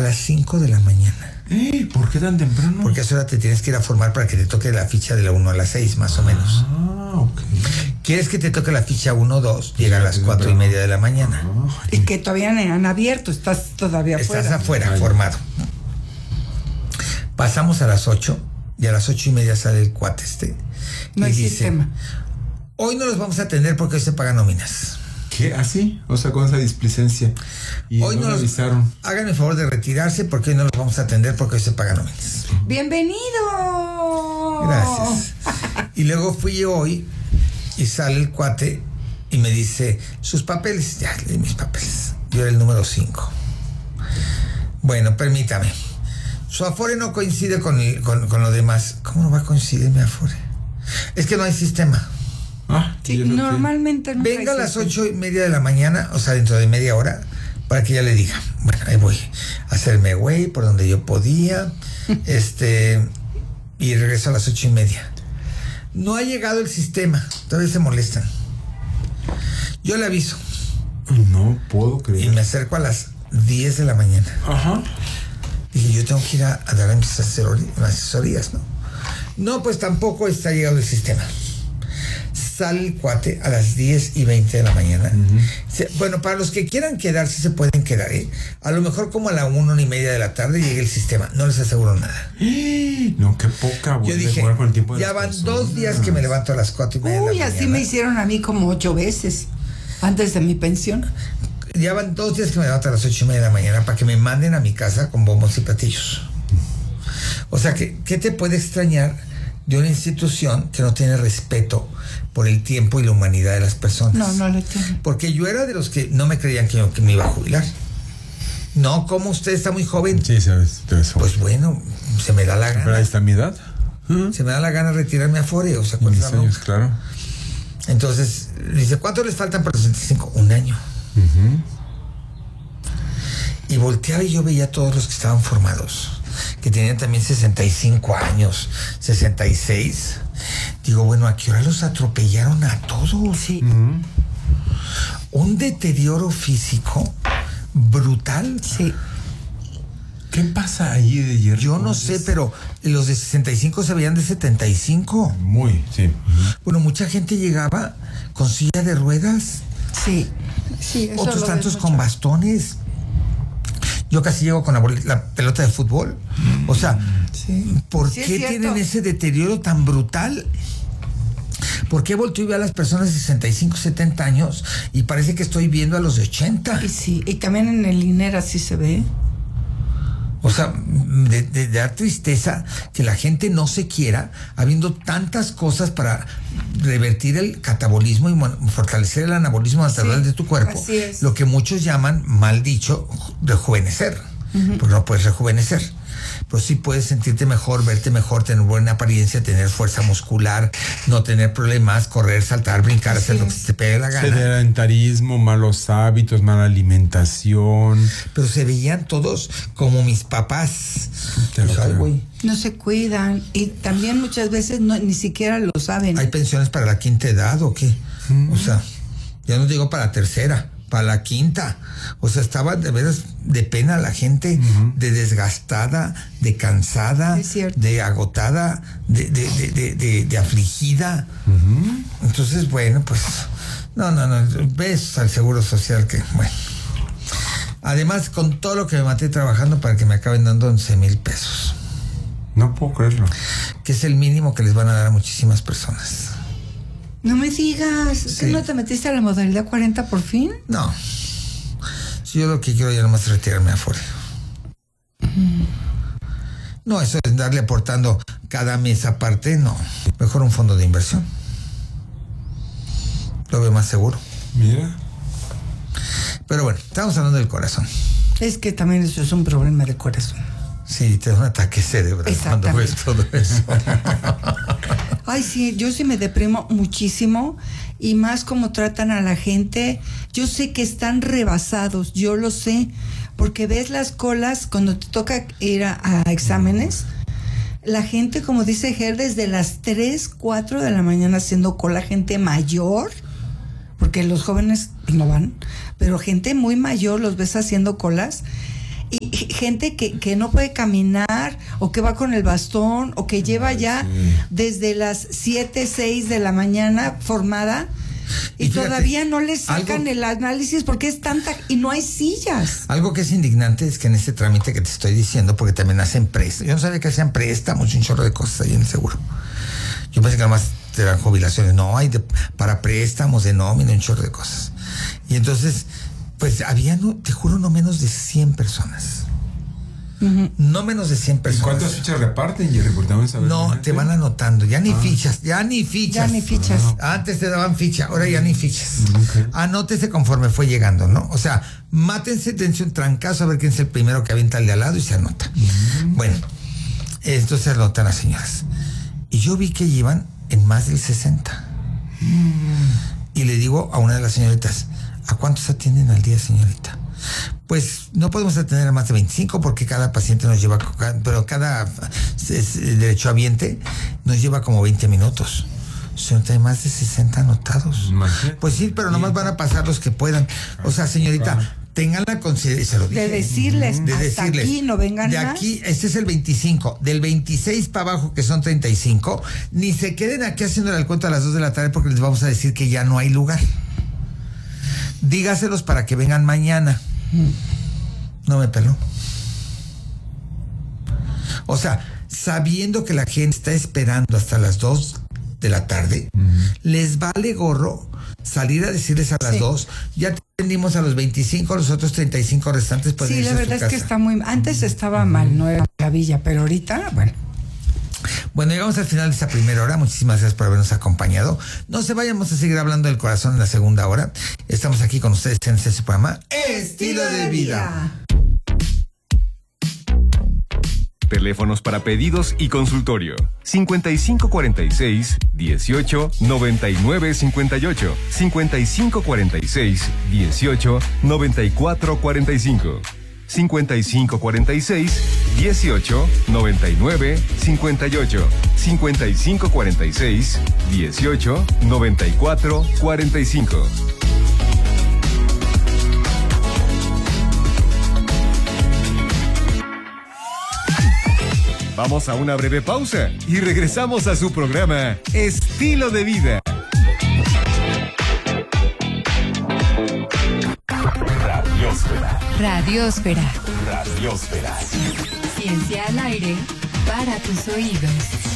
las 5 de la mañana. ¿Por qué tan temprano? Porque a esa hora te tienes que ir a formar para que te toque la ficha de la 1 a las 6, más o menos. Ok. ¿Quieres que te toque la ficha 1 o 2? Llega a las 4:30 de la mañana. Y que todavía no han abierto, estás todavía afuera. Estás afuera, formado. Pasamos a las 8 y a las 8:30 sale el cuate No y hay dice, sistema. hoy no los vamos a atender porque hoy se pagan nóminas. ¿Qué? ¿Así? O sea, con esa displicencia. Y Hoy no no lo los avisaron. Háganme el favor de retirarse porque hoy no los vamos a atender porque hoy se pagan nóminas. ¡Bienvenido! Gracias. Y luego fui yo hoy y sale el cuate y me dice, sus papeles. Ya, le di mis papeles. Yo era el número 5. Bueno, permítame. Su afore no coincide con lo demás. ¿Cómo no va a coincidir mi afore? Es que no hay sistema. Sí, normalmente no. Venga a las 8:30 de la mañana, o sea, dentro de media hora, para que ya le diga, bueno, ahí voy a hacerme güey por donde yo podía, y regreso a las 8:30. No ha llegado el sistema, todavía se molestan. Yo le aviso. No puedo creer. Y me acerco a las 10 de la mañana. Ajá. Dije, yo tengo que ir a dar mis asesorías, ¿no? No, pues tampoco está llegado el sistema. Sale el cuate a las 10:20 de la mañana. Bueno, para los que quieran quedarse se pueden quedar, ¿eh? A lo mejor como a la 1:30 de la tarde llegue el sistema. No les aseguro nada. No, qué poca. Yo dije, con el tiempo de ya van 2 días que me levanto a las 4:30 de la mañana. Así me hicieron a mí como 8 veces antes de mi pensión. Ya van 2 días que me levanto a las 8:30 de la mañana para que me manden a mi casa con bombos y platillos. O sea, ¿qué te puede extrañar de una institución que no tiene respeto por el tiempo y la humanidad de las personas? No le tiene. Porque yo era de los que no me creían que me iba a jubilar. No, ¿cómo usted está muy joven? Sí, sabes. Pues bueno, se me da la gana. ¿Pero ahí está mi edad? Se me da la gana retirarme a Afore, o sea, ¿cuál es la bronca? Años, claro. Entonces, dice, ¿cuánto les faltan para los 65? 1 año. Y volteaba y yo veía a todos los que estaban formados, que tenían también 65 años, 66. Digo, bueno, ¿a qué hora los atropellaron a todos? Sí. Un deterioro físico brutal. Sí. ¿Qué pasa ahí de ayer? Yo no sé, pero los de 65 se veían de 75. Muy, sí. Bueno, mucha gente llegaba con silla de ruedas. Sí. Sí, eso Otros lo tantos ves con mucho. bastones. Yo casi llego con la pelota de fútbol. O sea, ¿por Sí, qué tienen ese deterioro tan brutal? ¿Por qué volteo y veo a las personas de 65, 70 años y parece que estoy viendo a los de 80? Y sí, y también en el INER así se ve. O sea, de dar tristeza que la gente no se quiera, habiendo tantas cosas para revertir el catabolismo y fortalecer el anabolismo natural de tu cuerpo. Así es. Lo que muchos llaman, mal dicho, rejuvenecer. Porque no puedes rejuvenecer. Pero sí puedes sentirte mejor, verte mejor, tener buena apariencia, tener fuerza muscular, no tener problemas, correr, saltar, brincar, hacer lo que se te pegue la gana. Sedentarismo, malos hábitos, mala alimentación. Pero se veían todos como mis papás. Te lo Pues, ay, creo. güey. No se cuidan y también muchas veces ni siquiera lo saben. ¿Hay pensiones para la quinta edad o qué? O sea, ya no digo para la tercera, para la quinta. O sea, estaba de veras de pena la gente, de desgastada, de cansada, Es cierto. de agotada, de afligida. Entonces, bueno, pues, no, ves al Seguro Social que, bueno. Además, con todo lo que me maté trabajando para que me acaben dando 11,000 pesos. No puedo creerlo. Que es el mínimo que les van a dar a muchísimas personas. No me digas, Sí. ¿que no te metiste a la modalidad 40 por fin? No. Si yo lo que quiero ya nomás es retirarme afuera. No, eso es darle aportando cada mes aparte, no. Mejor un fondo de inversión. Lo veo más seguro. Mira. Pero bueno, estamos hablando del corazón. Es que también eso es un problema de corazón. Sí, te da un ataque cerebral cuando ves todo eso. Ay, sí, yo sí me deprimo muchísimo y más como tratan a la gente. Yo sé que están rebasados, yo lo sé, porque ves las colas cuando te toca ir a exámenes. La gente, como dice Ger, desde las 3, 4 de la mañana haciendo cola, gente mayor, porque los jóvenes no van, pero gente muy mayor los ves haciendo colas. Y gente que no puede caminar o que va con el bastón o que lleva ya desde las 7, 6 de la mañana formada y fíjate, todavía no le sacan el análisis porque es tanta y no hay sillas. Algo que es indignante es que en este trámite que te estoy diciendo, porque también hacen préstamos, yo no sabía que hacían préstamos, un chorro de cosas ahí en el seguro. Yo pensé que nada más te dan jubilaciones, no, hay para préstamos de nómina, un chorro de cosas. Y entonces, pues había, no, te juro, no menos de 100 personas. Uh-huh. No menos de 100 personas. ¿Y cuántas fichas reparten? Y reportamos a ver. No, te van anotando, ya ni fichas. Antes te daban ficha, ahora ya ni fichas. Okay. Anótese conforme fue llegando, ¿no? O sea, mátense, dense un trancazo a ver quién es el primero que avienta el de al lado y se anota. Uh-huh. Bueno, entonces se anotan las señoras. Y yo vi que iban en más del 60. Y le digo a una de las señoritas, ¿a cuántos atienden al día, señorita? Pues no podemos atender a más de 25 porque cada paciente nos lleva, pero cada derechohabiente nos lleva como 20 minutos. Señorita, hay más de 60 anotados. Imagínate. Pues sí, pero nomás van a pasar los que puedan. O sea, señorita, tengan la consideración. De decirles, aquí no vengan más. De aquí, este es el 25. Del 26 para abajo, que son 35, ni se queden aquí haciéndole el cuento a las 2 de la tarde porque les vamos a decir que ya no hay lugar. Dígaselos para que vengan mañana. No me peló. O sea, sabiendo que la gente está esperando hasta las 2 de la tarde, les vale gorro salir a decirles a las 2, ya atendimos a los 25, los otros 35 restantes pueden irse a su casa. Sí, la verdad es que está muy... Antes estaba mal, no era maravilla, pero ahorita, bueno. Bueno, llegamos al final de esta primera hora. Muchísimas gracias por habernos acompañado. No se vayamos a seguir hablando del corazón en la segunda hora. Estamos aquí con ustedes en este programa Estilo de Vida. Teléfonos para pedidos y consultorio: 5546-18-9958, 5546-18-9445, 5546-18-9958, 5546-18-9445. Vamos a una breve pausa y regresamos a su programa Estilo de Vida. Radiosfera. Radiosfera. Radiosfera. Ciencia al aire para tus oídos.